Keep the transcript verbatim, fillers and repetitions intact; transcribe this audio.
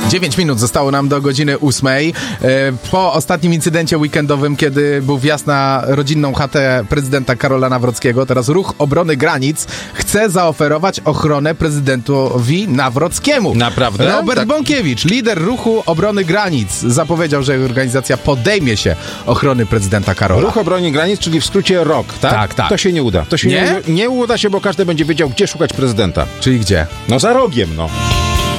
dziewięć minut zostało nam do godziny ósmej. Po ostatnim incydencie weekendowym, kiedy był wjazd na rodzinną chatę prezydenta Karola Nawrockiego, teraz Ruch Obrony Granic chce zaoferować ochronę prezydentowi Nawrockiemu. Naprawdę? Robert tak. Bąkiewicz, lider Ruchu Obrony Granic, zapowiedział, że organizacja podejmie się ochrony prezydenta Karola. Ruch Obrony Granic, czyli w skrócie R O K, tak? Tak, tak. To się nie uda. To się nie? nie, nie uda się, bo każdy będzie wiedział, gdzie szukać prezydenta. Czyli gdzie? No za rogiem, no.